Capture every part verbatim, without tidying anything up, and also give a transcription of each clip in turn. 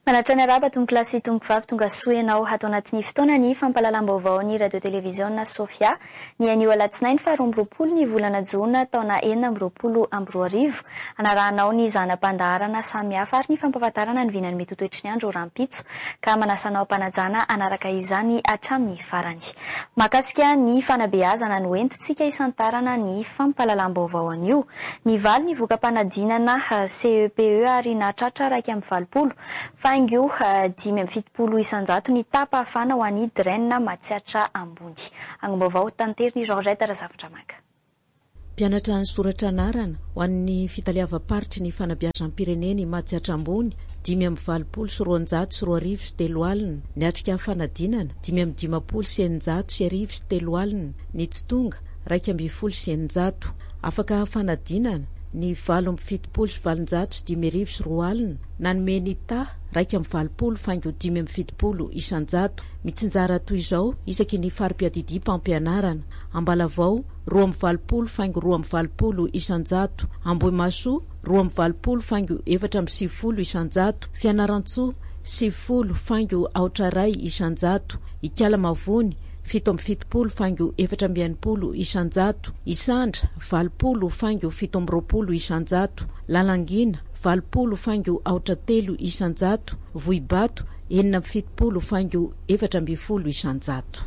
Manatra ny araba tompo klasy tompo vavy tonga soa ianao hatao anatin'ny fotoanany fampahalalam-baovao ny radio televiziona Sofia ny anio alatsinainy faha roa amby roapolo ny volana jona taona enina amby roapolo amby roa arivo anarahanao ny zanam-pandaharana samihafa ary ny fampahafantarana ny vinany mety ho toetry ny andro rahampitso ka manasanao ampanajana anaraka izany hatramin'ny farany. Mahakasika ny fanabeazana no entintsika isantarana ny fampahalalam-baovao anio. Ny valy ny voka-panadinana C E P E ary nahatratra raika amby valopolo Faingo dimy amby fitopolo isanjato ny tapa afana ho an'ny drenina matsiatra ambony. Agnimbavao tanteriny Georgette Razavatra Maka. Mpianatra ny soratra anarana ho an'ny fitaliava-paritry ny fanabeazam-pireneny matsiatra ambony dimy amby valopolo sy roanjato sy roa arivo sy telo alina, ny atrika fanadinana dimy amby dimapolo sy eninjato sy arivo sy telo alina, ny tsy tonga raika amby folo sy eninjato, afaka fanadinana ny valo amby fitopolo sy valonjato sy dimy arivo sy roa alina, nanome ny ta raika amby valopolo faingo dimy amby fitopolo isanjato. Mitsinjara toy izao isaky ny farim-piadidy mpampianarana Ambalavao roa amby valopolo faingo roa amby valopolo isanjato, Ambohimasoa roa amby valopolo faingo efatra amby sivifolo isanjato, Fianarantsoa sivifolo faingo aotra ray isanjato, Ikalamavony fito amby fitopolo faingo efatra amby enimpolo isanjato, Isandra valopolo faingo fito amby roapolo isanjato, Lalangina valopolo faingo aotra telo isanjato, Vohibato enina amby fitopolo faingo efatra amby folo isanjato.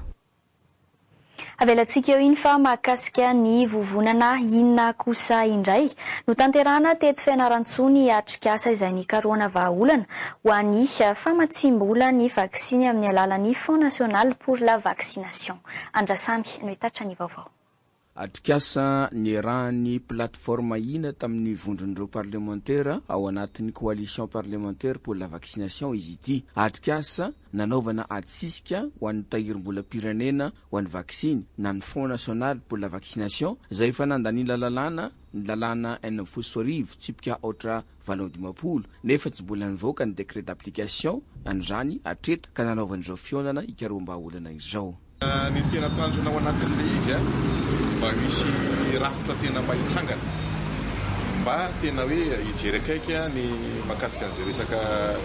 Avelantsika eo iny fa mahakasika ny vovonana inona kosa indray no tanterana teto Fianarantsoa ny atrikasa izay nikarohana vahaolana ho an'ny famatsimbola ny vaksiny amin'ny alalan'ny Fonds National pour la Vaccination. Andrasamby no hitatra ny vaovao. Atrikasa ny rahany plateforme ina tamin'ny vondron'ireo parlementaire ao anatin'ny coalition parlementaire pour la vaccination izy ity. Atrikasa nanaovana atsisika ho an'ny tahirim-bola pirenena ho an'ny vaksiny na ny Fonds National pour la Vaccination izay fa nandaniana lalàna ny lalàna enina folo sy arivo tsipika aotra valo amby dimapolo nefa tsy mbola nivoaka ny décret d'application an'izany atreto ka nanaovan'izao fionana ikaroam-bahaolana izao. Ny tena tanjona ao anatin'le izy a mba misy rafitra tena mba hitsangana mba tena hoe hijery akaiky ny mahakasika an'izay resaka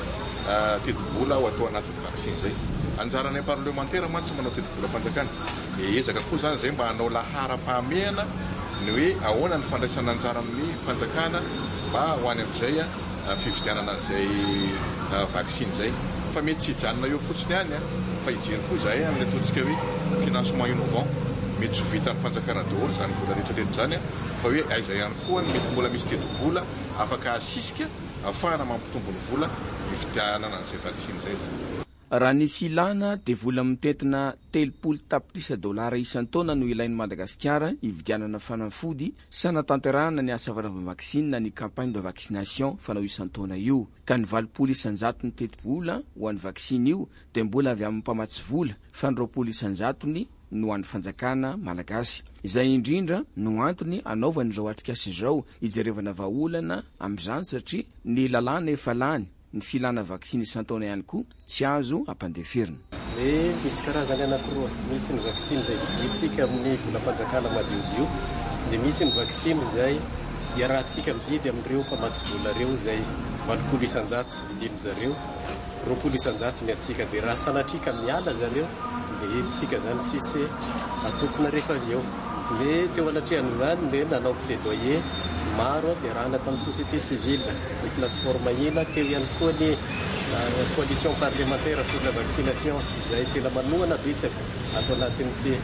teti-bola ho atao anatin'ny vaksiny zay. Anjaranay parlementaire mantsy manao teti-bola fanjakana dia ezaka koa zany zay mba hanao laharam-pahamehana ny hoe ahoana ny fandraisana anjara amin'ny fanjakana mba ho any amin'izay fividianana an'izay vaksiny zay. Fa mety tsy hijanona eo fotsiny hany fa hijery koa zay amin'ny ataontsika hoe financement innovant mety tsy vitan'ny fanjakana daholo zany vola rehetrarehetra zany fa hoe aiza ihany koa mety mbola misy teti-bola afaka asisika ahafahana mampitombo ny vola hividianana an'izay vaksiny zay zany. Raha nisy ilana dia vola mitentina telopolo tapitrisa dolara isan-taona no ilain'ny Madagasikara hividianana fanafody sy hanatanterahana ny asa vaovana vaksiny na ny campagne de vaccination fanao isan-taona io. Ka ny valopolo isanjato ny teti-bola ho an'ny vaksiny io dia mbola avy amin'ny mpamatsy vola fa ny roapolo isanjatony no an'ny fanjakana malagasy. Izay indrindra no antony anaovan'izao atrikasa izao hijerevana vahaolana amin'izany satria ny lalàna efa lany ny filana vaksiny isan-taona ihany koa tsy azo ampandeferina. Dia misy karazany anankiroa, misy ny vaksiny izay vidintsika amin'ny volam-panjakana madiodio dia misy ny vaksiny izay iarahantsika mividy amin'ireo mpamatsy vola reo izay valopolo isanjato vidiny zareo, roapolo isanjato ny atsika dia raha sanatrika miala zareo dia tsika zany tsisy atokona rehefa avy eo. Dia teo anatrehan'izany dia nanao plaidoyer maro dia raha nataon'ny société civile ny plateforme ina teo ihany koa ny coalition parlementaire pour la vaccination izay tena manohana betsaka ato anatin'ny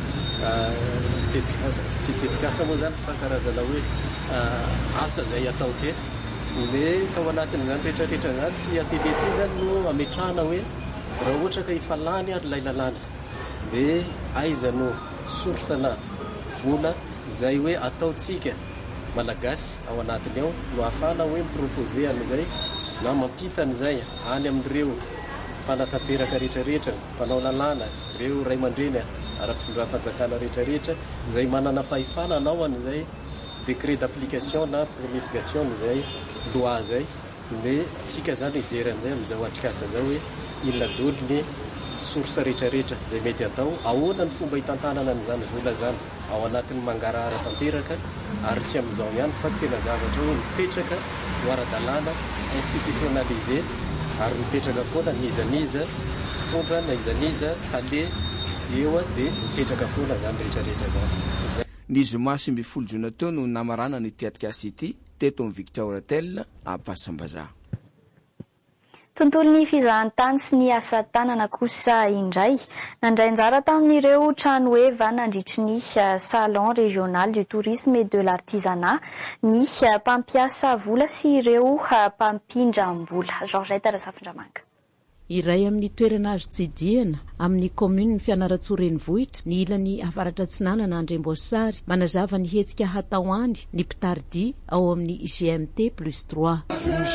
sy tetikasa moa zany fa karazana hoe asa zay atao te dia tao anatin'izany rehetrarehetra zany ty atele ty zany no ametrahana hoe raha ohatra ka efa lany ary lay lalàna dia aiza no sorsana vola zay hoe ataotsika malagasy ao anatiny ao no ahafahana hoe mipropose an'izay na mampita an'izay any amin'ireo fanatanteraka rehetrarehetra mpanao lalàna ireo ray aman-dreny ara-pifindram-panjakana rehetrarehetra izay manana fahefana anao an'izay décret d'application na promulgation n'izay loi zay dia tsika zany hijery an'izay amin'izao atrikasa zao hoe inona daholo ny source rehetrarehetra zay mety atao ahoana ny fomba hitantanana an'izany vola zany ao anatin'ny mangarahara tanteraka ary tsy amin'izao ihany fa tena zavatra hoe mipetraka ho ara-dalàna institutionnalisé ary mipetraka foana nizaniza tondra na izaniza ale eo a dia mipetraka foana zany rehetrarehetra zany. Ny zoma sy mby folo jona teo no namarana ny teatika asity teto amin'ny Victor Hotel a Pasambaza. Tontolo ny fizahantany sy ny asa tanana kosa indray nandray anjara tamin'ireo trano eva nandritry ny salon régional du tourisme et de l'artisanat ny mpampiasa vola sy ireo mpampindram-bola. Georgette Rasafindramanga. Iray amin'ny toerana azo tsidihana amin'ny commune Fianarantsoa renivohitra ny ilan'ny afaratra Tsinanana Andremboasary manazava ny hetsika hatao any ny mpitaridi ao amin'ny G M T plus trois.